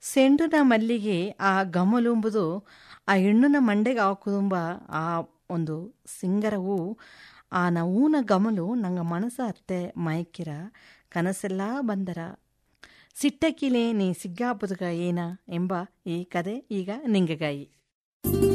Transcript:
ಸೆಂಡುನ ಮಲ್ಲಿಗೆ ಆ ಗಮಲುಂಬುದು ಆ ಹೆಣ್ಣುನ ಮಂಡೆಗೆ ಹಾಕುದುಂಬ ಆ ಒಂದು ಸಿಂಗರವು ಆ ನವೂನ ಗಮಲು ನಂಗೆ ಮನಸ್ಸ ಅತ್ತೆ ಮಯಕಿರ ಕನಸೆಲ್ಲ ಬಂದರ ಸಿಟ್ಟಕ್ಕಿಲೆ ನೀ ಸಿಗ್ಗಾಪುದುಗ ಏನ ಎಂಬ ಈ ಕತೆ ಈಗ ನಿಂಗಗಾಯಿ.